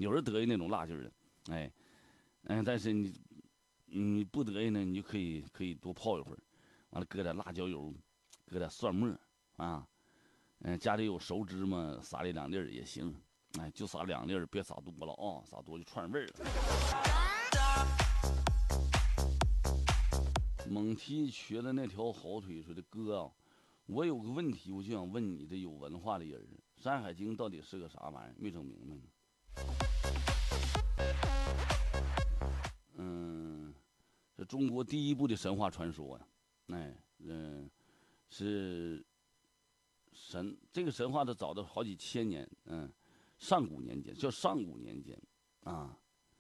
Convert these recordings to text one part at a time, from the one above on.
有人得意那种辣劲儿的，哎，但是你不得意呢，你就可以多泡一会儿，完了搁点辣椒油，搁点蒜末啊，家里有熟芝麻，撒里2粒儿也行，哎，就撒2粒儿，别撒多了啊，撒多就串味儿了。蒙提瘸的那条好腿说的哥啊，我有个问题，我就想问你这有文化的人，《山海经》到底是个啥玩意儿？没整明白呢。这中国第一部的神话传说呀，是这个神话都早到好几千年，上古年间叫上古年间啊，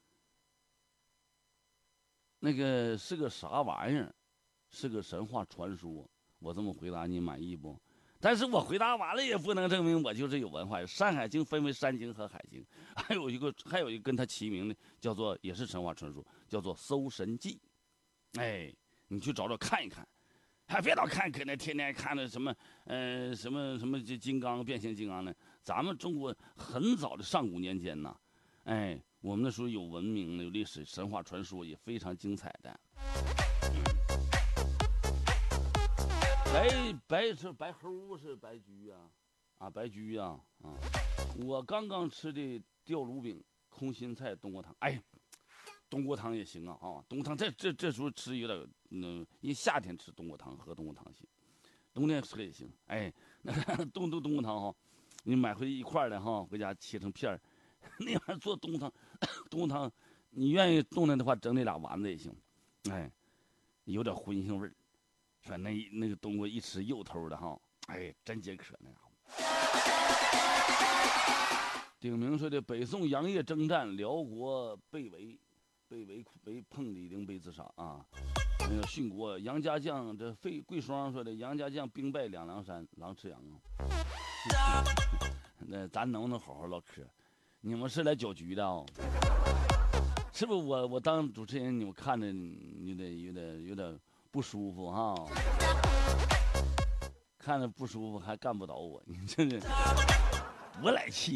那个是个啥玩意儿？是个神话传说。我这么回答你满意不？但是我回答完了也不能证明我就是有文化。《山海经》分为山经和海经，还有一个跟它齐名的，叫做也是神话传说，叫做《搜神记》。哎，你去找找看一看，还别老看，搁那天天看的什么什么这金刚变形金刚呢？咱们中国很早的上古年间呐，我们那时候有文明的，有历史，神话传说也非常精彩的。白猴是白驹白驹我刚刚吃的吊炉饼、空心菜、冬瓜汤，冬瓜汤也行冬瓜汤这时候吃有点因为夏天吃冬瓜汤，喝冬瓜汤行，冬天吃也行。那个冬瓜汤你买回一块的回家切成片儿，那玩意儿做冬瓜汤，你愿意冻的话，整那俩丸子也行，有点荤腥味儿。说那个冬瓜一吃又头的真解渴那家伙。鼎明说的北宋杨业征战，辽国被碰的灵碑自杀啊。那个殉国杨家将这贵霜说的杨家将兵败两梁山，狼吃羊那咱能不能好好唠嗑？你们是来搅局的是不是我当主持人，你们看着有点不舒服看着不舒服还干不倒我，你真是多来气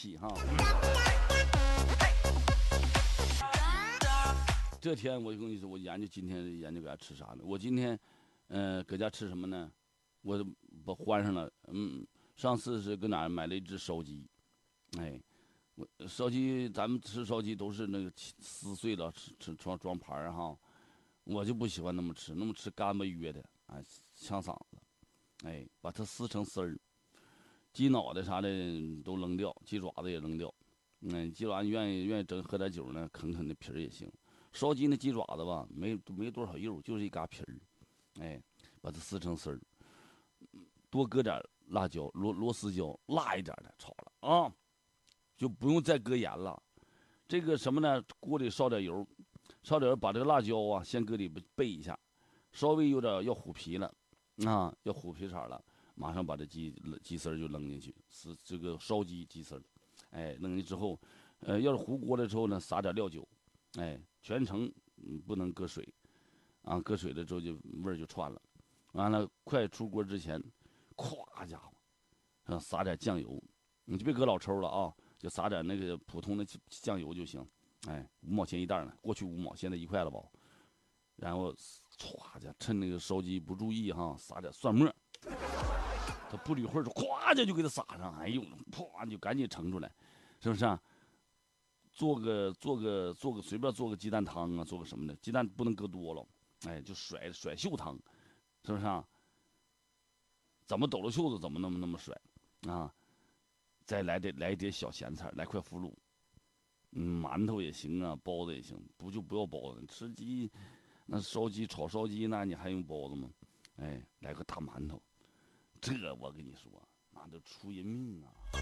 这天我就跟你说，我今天研究给他吃啥呢？我今天搁家吃什么呢？我把欢上了，上次是搁哪儿买了一只烧鸡，我烧鸡咱们吃烧鸡都是那个撕碎了吃装盘我就不喜欢那么吃干巴约的呛嗓子，把它撕成丝儿，鸡脑袋啥的都扔掉，鸡爪子也扔掉，鸡爪子愿意整喝点酒呢，啃那皮儿也行。烧鸡那鸡爪子吧，没多少肉，就是一嘎皮儿，把它撕成丝儿，多搁点辣椒、螺丝椒，辣一点的炒了就不用再搁盐了。这个什么呢？锅里烧点油，把这个辣椒先搁里备一下，稍微有点要虎皮了要虎皮色了，马上把这鸡丝就扔进去，这个烧鸡丝扔进去之后，要是糊锅了之后呢，撒点料酒，全程不能搁水搁水了之后就味儿就串了。完了快出锅之前，咵家伙撒点酱油，你就别搁老抽了就撒点那个普通的酱油就行，5毛钱一袋呢，过去5毛，现在1块了吧。然后歘家趁那个烧鸡不注意撒点蒜末，他不理会儿咵就给他撒上，啪就赶紧盛出来，是不是做个随便做个鸡蛋汤做个什么的，鸡蛋不能搁多了，就甩袖汤，是不是怎么抖了袖子怎么那么甩再来一碟小咸菜，来块腐乳，馒头也行包子也行，不要包子，吃鸡那炒烧鸡那你还用包子吗？来个大馒头，这我跟你说，妈的出人命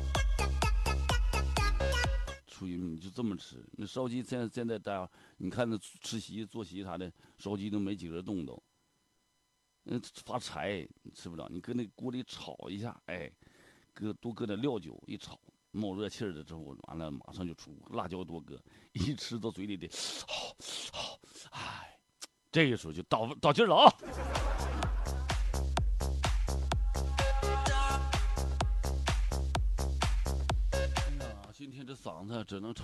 出人命，你就这么吃。那烧鸡现在大家你看那吃席坐席啥的，烧鸡都没几个人动都，发柴你吃不了，你搁那锅里炒一下，多搁点料酒一炒，冒热气儿了之后，完了马上就出，辣椒多搁，一吃到嘴里的，这个时候就倒劲儿了今天这嗓子只能唱。